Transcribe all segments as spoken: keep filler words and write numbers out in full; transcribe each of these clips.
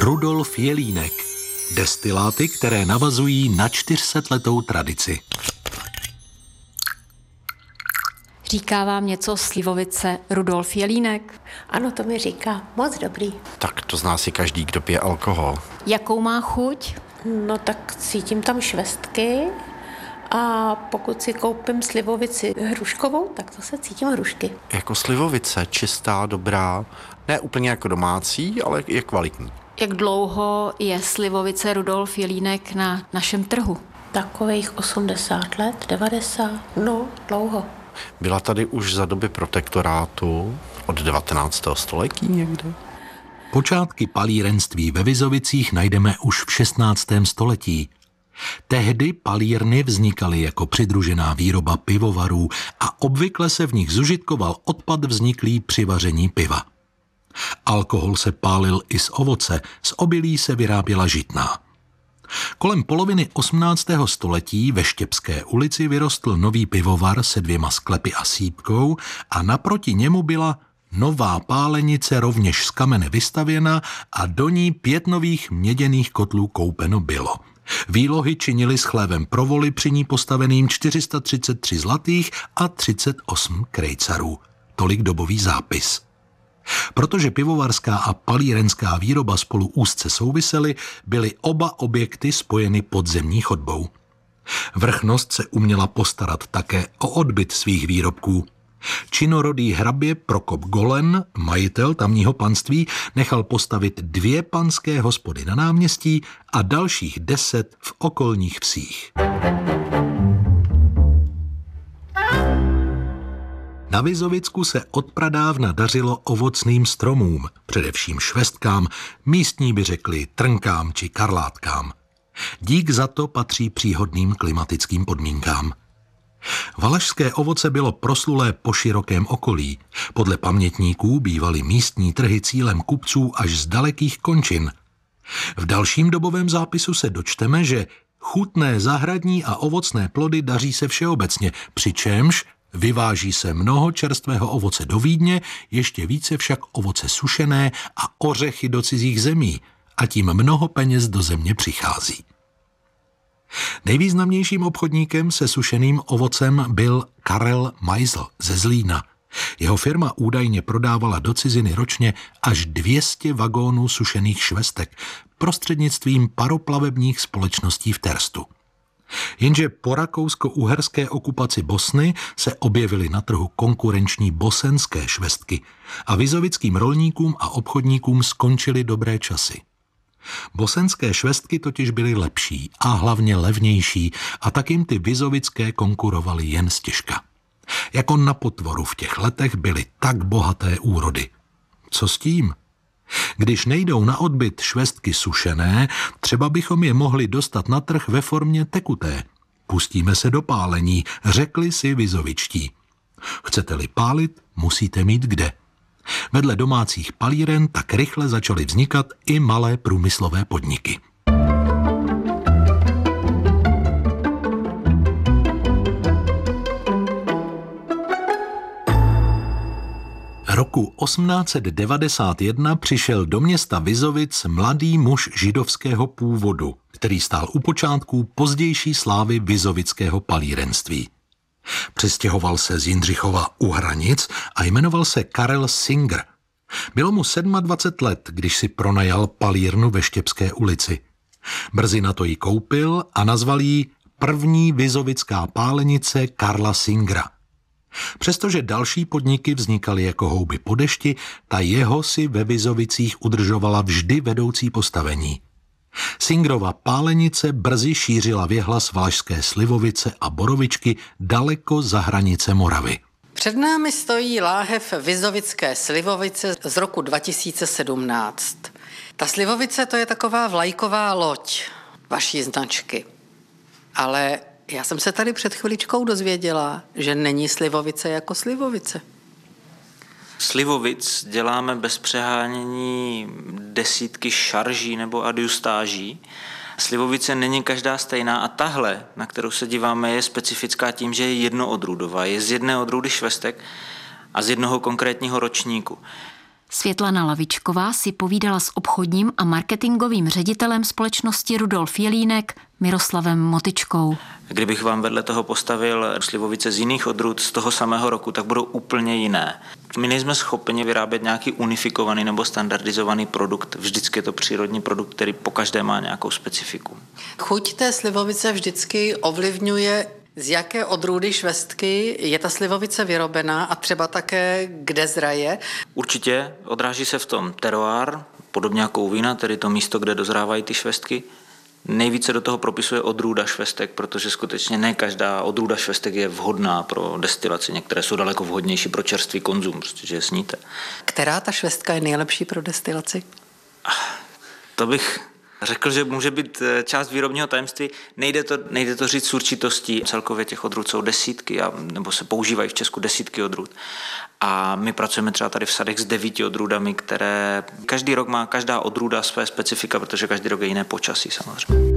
Rudolf Jelínek. Destiláty, které navazují na čtyřsetletou tradici. Říká vám něco slivovice Rudolf Jelínek? Ano, to mi říká. Moc dobrý. Tak to zná si každý, kdo pije alkohol. Jakou má chuť? No tak cítím tam švestky a pokud si koupím slivovici hruškovou, tak zase cítím hrušky. Jako slivovice, čistá, dobrá, ne úplně jako domácí, ale je kvalitní. Jak dlouho je slivovice Rudolf Jelínek na našem trhu? Takových osmdesát let, devadesát, no dlouho. Byla tady už za doby protektorátu od devatenáctého století někde. Počátky palírenství ve Vizovicích najdeme už v šestnáctém století. Tehdy palírny vznikaly jako přidružená výroba pivovarů a obvykle se v nich zužitkoval odpad vzniklý při vaření piva. Alkohol se pálil i z ovoce, z obilí se vyráběla žitná. Kolem poloviny osmnáctého století ve Štěpské ulici vyrostl nový pivovar se dvěma sklepy a sýpkou a naproti němu byla nová pálenice rovněž z kamene vystavěna a do ní pět nových měděných kotlů koupeno bylo. Výlohy činily s chlévem pro voly při ní postaveným čtyři sta třicet tři zlatých a třicet osm krejcarů. Tolik dobový zápis. Protože pivovarská a palírenská výroba spolu úzce souvisely, byly oba objekty spojeny podzemní chodbou. Vrchnost se uměla postarat také o odbyt svých výrobků. Činorodý hrabě Prokop Golen, majitel tamního panství, nechal postavit dvě panské hospody na náměstí a dalších deset v okolních vsích. Na Vizovicku se odpradávna dařilo ovocným stromům, především švestkám, místní by řekli trnkám či karlátkám. Dík za to patří příhodným klimatickým podmínkám. Valašské ovoce bylo proslulé po širokém okolí. Podle pamětníků bývaly místní trhy cílem kupců až z dalekých končin. V dalším dobovém zápisu se dočteme, že chutné zahradní a ovocné plody daří se všeobecně, přičemž vyváží se mnoho čerstvého ovoce do Vídně, ještě více však ovoce sušené a ořechy do cizích zemí a tím mnoho peněz do země přichází. Nejvýznamnějším obchodníkem se sušeným ovocem byl Karel Meisl ze Zlína. Jeho firma údajně prodávala do ciziny ročně až dvě stě vagónů sušených švestek prostřednictvím paroplavebních společností v Terstu. Jenže po rakousko-uherské okupaci Bosny se objevily na trhu konkurenční bosenské švestky a vizovickým rolníkům a obchodníkům skončily dobré časy. Bosenské švestky totiž byly lepší a hlavně levnější a tak jim ty vizovické konkurovaly jen stěžka. Jako na potvoru v těch letech byly tak bohaté úrody. Co s tím? Když nejdou na odbyt švestky sušené, třeba bychom je mohli dostat na trh ve formě tekuté. Pustíme se do pálení, řekli si vizovičtí. Chcete-li pálit, musíte mít kde. Vedle domácích palíren tak rychle začaly vznikat i malé průmyslové podniky. Roku osmnáct set devadesát jedna přišel do města Vizovic mladý muž židovského původu, který stál u počátků pozdější slávy vizovického palírenství. Přestěhoval se z Jindřichova u Hranic a jmenoval se Karel Singer. Bylo mu dvacet sedm let, když si pronajal palírnu ve Štěpské ulici. Brzy na to ji koupil a nazval ji první vizovická pálenice Karla Singera. Přestože další podniky vznikaly jako houby po dešti, ta jeho si ve Vizovicích udržovala vždy vedoucí postavení. Singerova pálenice brzy šířila věhlas valašské slivovice a borovičky daleko za hranice Moravy. Před námi stojí láhev vizovické slivovice z roku dva tisíce sedmnáct. Ta slivovice to je taková vlajková loď vaší značky. Ale já jsem se tady před chviličkou dozvěděla, že není slivovice jako slivovice. Slivovic děláme bez přehánění desítky šarží nebo adjustáží. Slivovice není každá stejná a tahle, na kterou se díváme, je specifická tím, že je jednoodrůdová. Je z jedné odrůdy švestek a z jednoho konkrétního ročníku. Světlana Lavičková si povídala s obchodním a marketingovým ředitelem společnosti Rudolf Jelínek Miroslavem Motyčkou. Kdybych vám vedle toho postavil slivovice z jiných odrůd z toho samého roku, tak budou úplně jiné. My nejsme schopni vyrábět nějaký unifikovaný nebo standardizovaný produkt. Vždycky je to přírodní produkt, který pokaždé má nějakou specifiku. Chuť té slivovice vždycky ovlivňuje, z jaké odrůdy švestky je ta slivovice vyrobená a třeba také kde zraje. Určitě odráží se v tom teroár, podobně jako u vína, tedy to místo, kde dozrávají ty švestky. Nejvíce do toho propisuje odrůda švestek, protože skutečně ne každá odrůda švestek je vhodná pro destilaci. Některé jsou daleko vhodnější pro čerstvý konzum, protože je sníte. Která ta švestka je nejlepší pro destilaci? To bych řekl, že může být část výrobního tajemství. Nejde to, nejde to říct s určitostí. Celkově těch odrůd jsou desítky, a, nebo se používají v Česku desítky odrůd. A my pracujeme třeba tady v sadech s devíti odrůdami, které každý rok má každá odrůda své specifika, protože každý rok je jiné počasí samozřejmě.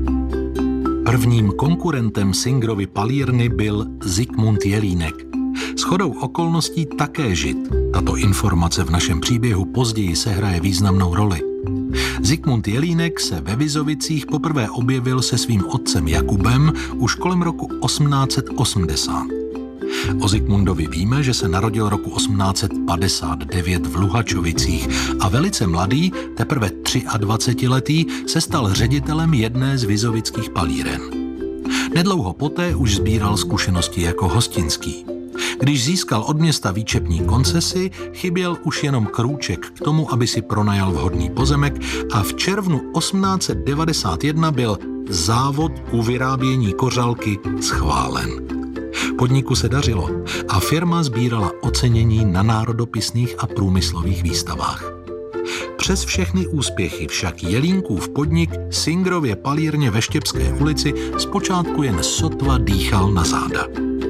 Prvním konkurentem Singrovy palírny byl Zikmund Jelínek. Shodou okolností také Žid. Tato informace v našem příběhu později sehraje významnou roli. Zikmund Jelínek se ve Vizovicích poprvé objevil se svým otcem Jakubem už kolem roku osmnáct set osmdesát. O Zikmundovi víme, že se narodil roku osmnáct set padesát devět v Luhačovicích a velice mladý, teprve dvacetiletý, se stal ředitelem jedné z vizovických palíren. Nedlouho poté už sbíral zkušenosti jako hostinský. Když získal od města výčepní koncesi, chyběl už jenom krůček k tomu, aby si pronajal vhodný pozemek a v červnu osmnáct set devadesát jedna byl závod ku vyrábění kořalky schválen. Podniku se dařilo a firma sbírala ocenění na národopisných a průmyslových výstavách. Přes všechny úspěchy však Jelínkův podnik Singrově palírně ve Štěpské ulici zpočátku jen sotva dýchal na záda.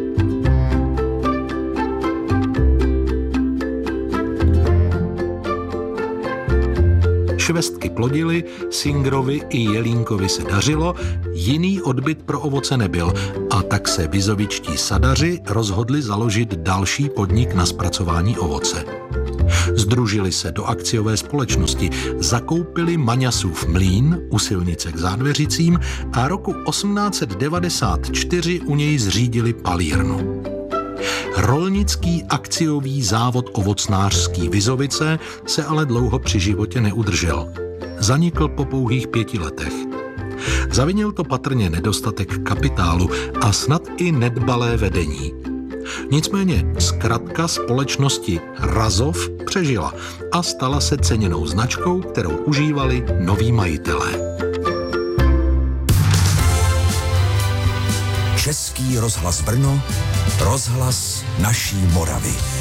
Švestky plodily, Singrovi i Jelínkovi se dařilo, jiný odbyt pro ovoce nebyl a tak se vizovičtí sadaři rozhodli založit další podnik na zpracování ovoce. Sdružili se do akciové společnosti, zakoupili Maňasův mlýn u silnice k Zádveřicím a roku osmnáct set devadesát čtyři u něj zřídili palírnu. Rolnický akciový závod ovocnářský Vizovice se ale dlouho při životě neudržel. Zanikl po pouhých pěti letech. Zavinil to patrně nedostatek kapitálu a snad i nedbalé vedení. Nicméně zkratka společnosti Razov přežila a stala se ceněnou značkou, kterou užívali noví majitelé. Český rozhlas Brno, rozhlas naší Moravy.